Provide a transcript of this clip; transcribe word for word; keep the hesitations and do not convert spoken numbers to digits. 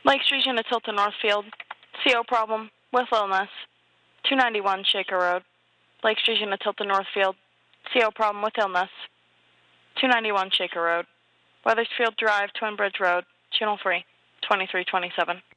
Lake Street, Unit Tilton Northfield. C O problem with illness. two ninety-one Shaker Road. Lake Street, Unit Tilton Northfield. C O problem with illness. two ninety-one Shaker Road. Weathersfield Drive, Twin Bridge Road. Channel three, twenty-three twenty-seven.